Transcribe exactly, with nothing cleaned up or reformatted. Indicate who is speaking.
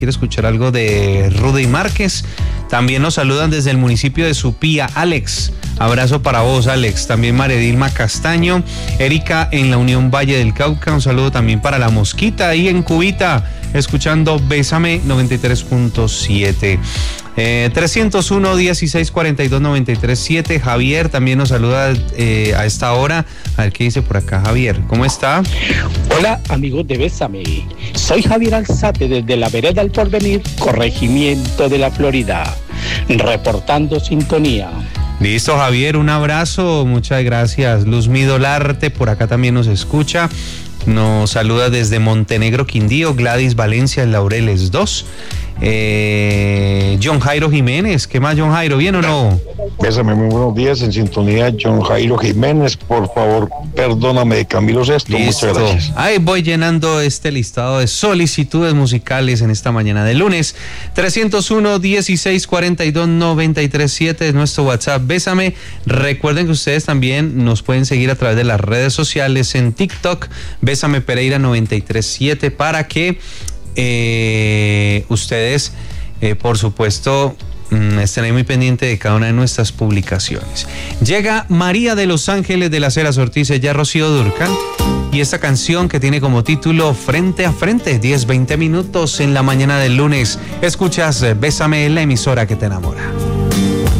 Speaker 1: quiere escuchar algo de Rudy Márquez. También nos saludan desde el municipio de Supía. Alex, abrazo para vos, Alex. También María Dilma Castaño. Erika en la Unión Valle del Cauca. Un saludo también para La Mosquita ahí en Cubita, escuchando Bésame noventa y tres punto siete. Eh, trescientos uno, dieciséis, cuarenta y dos, noventa y tres, siete. Javier también nos saluda eh, a esta hora. A ver qué dice por acá Javier. ¿Cómo está?
Speaker 2: Hola amigos de Bésame. Soy Javier Alzate desde la vereda El Porvenir, corregimiento de la Florida, reportando sintonía.
Speaker 1: Listo, Javier, un abrazo, muchas gracias. Luzmi Dolarte por acá también nos escucha. Nos saluda desde Montenegro, Quindío. Gladys Valencia, en Laureles dos. Eh, John Jairo Jiménez, ¿qué más, John Jairo? ¿Bien o no?
Speaker 3: Bésame, muy buenos días, en sintonía John Jairo Jiménez, por favor, perdóname de Camilo Sesto.
Speaker 1: Listo.
Speaker 3: Muchas gracias.
Speaker 1: Ahí voy llenando este listado de solicitudes musicales en esta mañana de lunes. trescientos uno, dieciséis, cuarenta y dos, noventa y tres, siete es nuestro WhatsApp. Bésame. Recuerden que ustedes también nos pueden seguir a través de las redes sociales en TikTok, Bésame Pereira noventa y tres siete, para que eh, ustedes, eh, por supuesto, estén ahí muy pendiente de cada una de nuestras publicaciones. Llega María de Los Ángeles de las Heras Ortiz, ya Rocío Dúrcal, y esta canción que tiene como título Frente a Frente, diez, veinte minutos en la mañana del lunes. Escuchas Bésame, la emisora que te enamora.